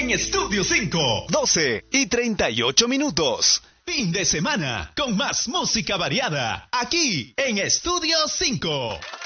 en Estudio 5. 12:38. Fin de semana con más música variada aquí en Estudio 5.